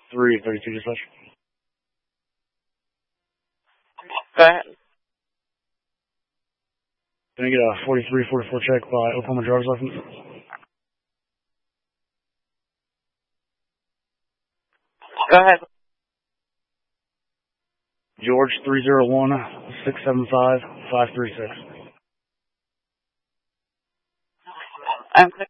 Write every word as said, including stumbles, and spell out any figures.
three thirty-two dispatch. Go ahead. Can I get a forty-three forty-four check by Oklahoma driver's license? Go ahead. George three zero one six seven five five three six. I'm clear.